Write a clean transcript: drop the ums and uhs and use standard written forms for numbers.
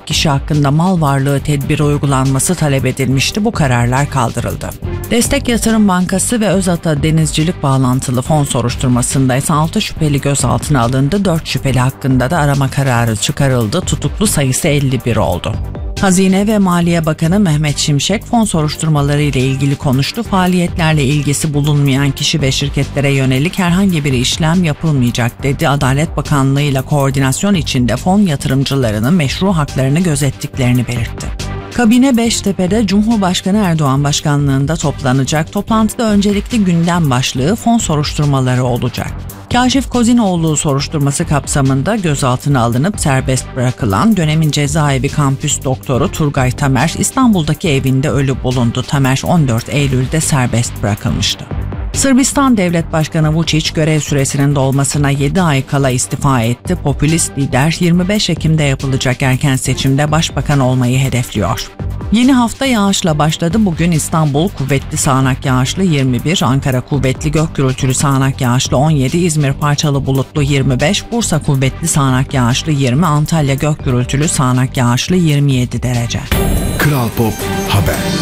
kişi hakkında mal varlığı tedbiri uygulanması talep edilmişti. Bu kararlar kaldırıldı. Destek Yatırım Bankası ve Özata Denizcilik bağlantılı fon soruşturmasında ise 6 şüpheli gözaltına alındı. 4 şüpheli hakkında da arama kararı çıkarıldı. Tutuklu sayısı 51 oldu. Hazine ve Maliye Bakanı Mehmet Şimşek fon soruşturmaları ile ilgili konuştu. Faaliyetlerle ilgisi bulunmayan kişi ve şirketlere yönelik herhangi bir işlem yapılmayacak dedi. Adalet Bakanlığı ile koordinasyon içinde fon yatırımcılarının meşru haklarını gözettiklerini belirtti. Kabine Beştepe'de Cumhurbaşkanı Erdoğan başkanlığında toplanacak. Toplantıda öncelikli gündem başlığı fon soruşturmaları olacak. Kaşif Kozinoğlu soruşturması kapsamında gözaltına alınıp serbest bırakılan dönemin cezaevi kampüs doktoru Turgay Tamer İstanbul'daki evinde ölü bulundu. Tamer 14 Eylül'de serbest bırakılmıştı. Sırbistan Devlet Başkanı Vučić görev süresinin dolmasına 7 ay kala istifa etti. Popülist lider 25 Ekim'de yapılacak erken seçimde başbakan olmayı hedefliyor. Yeni hafta yağışla başladı. Bugün İstanbul kuvvetli sağanak yağışlı 21, Ankara kuvvetli gök gürültülü sağanak yağışlı 17, İzmir parçalı bulutlu 25, Bursa kuvvetli sağanak yağışlı 20, Antalya gök gürültülü sağanak yağışlı 27 derece. Kral Pop Haber.